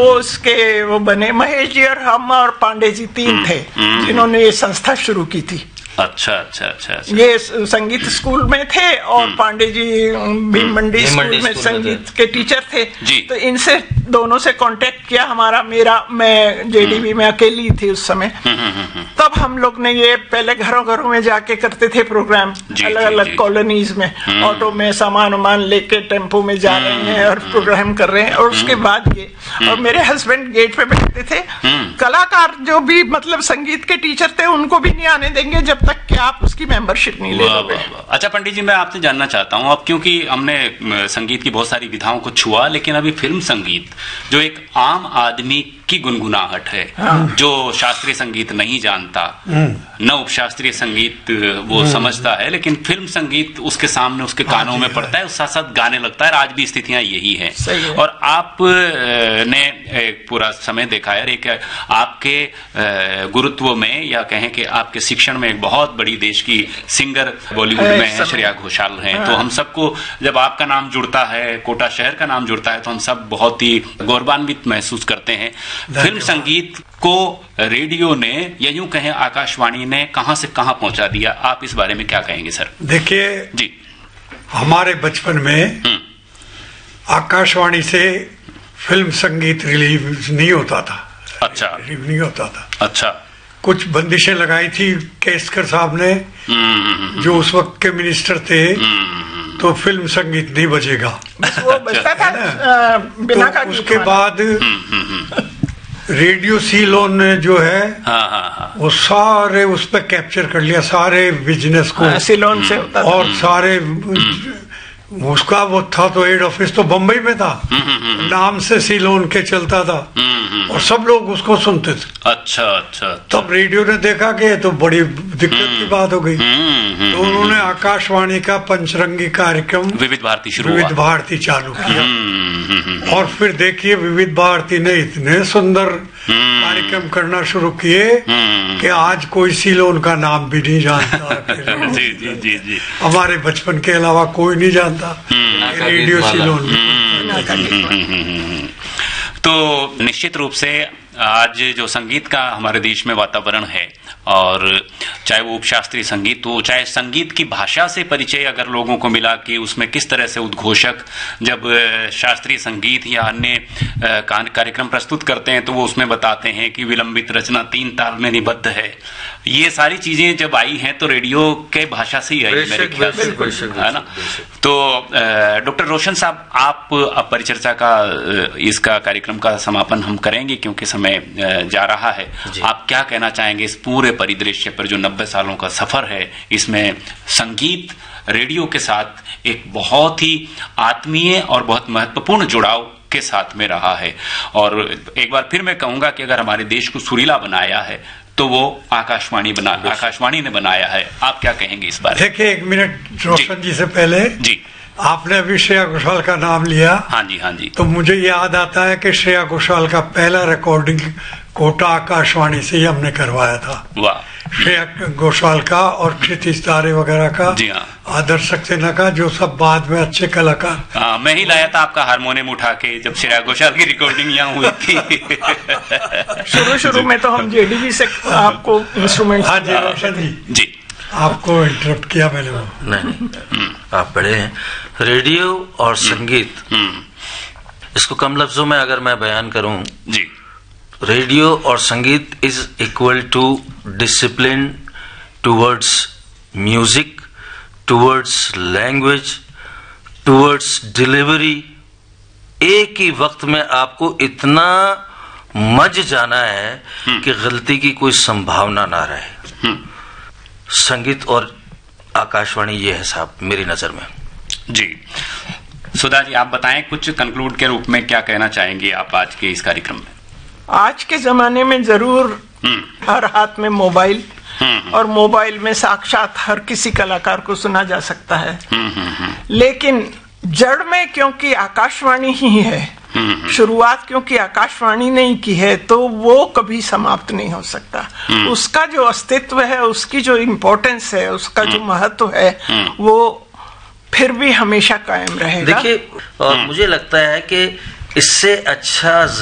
वो उसके वो बने। महेश जी और हम और पांडे जी 3 थे जिन्होंने ये संस्था शुरू की थी। अच्छा अच्छा अच्छा, अच्छा। ये संगीत स्कूल में थे और पांडे जी भीम मंडी स्कूल में संगीत के टीचर थे। तो इनसे दोनों से कांटेक्ट किया हमारा, मैं जेडीबी में अकेली थी उस समय। तब हम लोग ने ये पहले घरों घरों में जाके करते थे प्रोग्राम, अलग अलग कॉलोनीज में, ऑटो में सामान वामान लेके टेम्पो में जा रहे हैं और प्रोग्राम कर रहे हैं। और उसके बाद ये, और मेरे हस्बैंड गेट पे बैठते थे। कलाकार जो भी मतलब संगीत के टीचर थे उनको भी नहीं आने देंगे जब तक कि आप उसकी मेंबरशिप नहीं ले लोगे। अच्छा पंडित जी, मैं आपसे जानना चाहता हूं, अब क्योंकि हमने संगीत की बहुत सारी विधाओं को छुआ, लेकिन अभी फिल्म संगीत जो एक आम आदमी की गुनगुनाहट है, जो शास्त्रीय संगीत नहीं जानता, न उपशास्त्रीय संगीत वो समझता है, लेकिन फिल्म संगीत उसके सामने उसके कानों में पड़ता है, उस साथ साथ गाने लगता है। आज भी स्थितियां यही है। और आप ने एक पूरा समय देखा है, एक आपके गुरुत्व में या कहें कि आपके शिक्षण में एक बहुत बड़ी देश की सिंगर बॉलीवुड में है, श्रेया घोषाल हैं। तो हम सबको जब आपका नाम जुड़ता है, कोटा शहर का नाम जुड़ता है, तो हम सब बहुत ही गौरवान्वित महसूस करते हैं। फिल्म संगीत को रेडियो ने या यूं कहें आकाशवाणी ने कहां से कहां पहुंचा दिया, आप इस बारे में क्या कहेंगे सर? देखिए जी, हमारे बचपन में आकाशवाणी से फिल्म संगीत रिलीज नहीं होता था। अच्छा, रिलीज नहीं होता था। अच्छा, कुछ बंदिशें लगाई थी केसकर साहब ने, जो उस वक्त के मिनिस्टर थे, तो फिल्म संगीत नहीं बजेगा, वो बजता था बिना का। उसके बाद रेडियो सीलोन ने जो है वो सारे उस पर कैप्चर कर लिया, सारे बिजनेस को सीलोन से होता और सारे उसका वो था तो हेड ऑफिस तो बम्बई में था, नाम से सीलोन के चलता था और सब लोग उसको सुनते थे। अच्छा अच्छा। तब रेडियो ने देखा कि तो बड़ी दिक्कत की बात हो गई, तो उन्होंने आकाशवाणी का पंचरंगी कार्यक्रम विविध भारती चालू किया। और फिर देखिए विविध भारती ने इतने सुंदर कार्यक्रम करना शुरू किए कि आज कोई सीलोन का नाम भी नहीं जानता। जी जी जी जी, हमारे बचपन के अलावा कोई नहीं जानता रेडियो सीलोन। तो निश्चित रूप से आज जो संगीत का हमारे देश में वातावरण है, और चाहे वो उपशास्त्रीय संगीत हो, चाहे संगीत की भाषा से परिचय अगर लोगों को मिला कि उसमें किस तरह से उद्घोषक जब शास्त्रीय संगीत या अन्य कार्यक्रम प्रस्तुत करते हैं तो वो उसमें बताते हैं कि विलंबित रचना 3 ताल में निबद्ध है। ये सारी चीजें जब आई हैं तो रेडियो के भाषा से ही आई मेरे ख्याल से, है ना? तो डॉक्टर रोशन साहब, आप अब परिचर्चा का इसका कार्यक्रम का समापन हम करेंगे क्योंकि समय जा रहा है। आप क्या कहना चाहेंगे इस पूरे परिदृश्य पर, जो 90 सालों का सफर है, इसमें संगीत रेडियो के साथ एक बहुत ही आत्मीय और बहुत महत्वपूर्ण जुड़ाव के साथ में रहा है। और एक बार फिर मैं कहूंगा कि अगर हमारे देश को सुरीला बनाया है तो वो आकाशवाणी ने बनाया है। आप क्या कहेंगे इस बारे में? देखिए, 1 मिनट रोशन जी से पहले जी, आपने अभी श्रेया घोषाल का नाम लिया। हाँ जी, हाँ जी। तो मुझे याद आता है कि श्रेया घोषाल का पहला रिकॉर्डिंग कोटा आकाशवाणी से ही हमने करवाया था। वाह। श्रेया घोषाल का और क्षितिज तारे वगैरह का, जी हाँ, आदर्श सक्सेना का, जो सब बाद में अच्छे कलाकार। हाँ, मैं ही लाया था आपका हारमोनियम उठा के जब श्रेया घोषाल की रिकॉर्डिंग यहाँ हुई थी। शुरू में तो हम जेडीबी से आपको इंस्ट्रूमेंट। हाँ जी रोशन जी, आपको इंटरप्ट किया मैंने। वो नहीं, आप बड़े हैं। रेडियो और संगीत, इसको कम लफ्जों में अगर मैं बयान करूं जी, रेडियो और संगीत is equal to discipline towards music, towards language, towards delivery. एक ही वक्त में आपको इतना मज जाना है कि गलती की कोई संभावना ना रहे। संगीत और आकाशवाणी ये है साहब मेरी नजर में। जी, सुधा जी, आप बताएं कुछ कंक्लूड के रूप में क्या कहना चाहेंगे आप आज के इस कार्यक्रम में? आज के जमाने में जरूर हर हाथ में मोबाइल, और मोबाइल में साक्षात हर किसी कलाकार को सुना जा सकता है। लेकिन जड़ में क्योंकि आकाशवाणी ही है, शुरुआत क्योंकि आकाशवाणी ने ही की है, तो वो कभी समाप्त नहीं हो सकता। उसका जो अस्तित्व है, उसकी जो इम्पोर्टेंस है, उसका जो महत्व है, वो फिर भी हमेशा कायम रहेगा। देखिए, और मुझे लगता है कि इससे अच्छा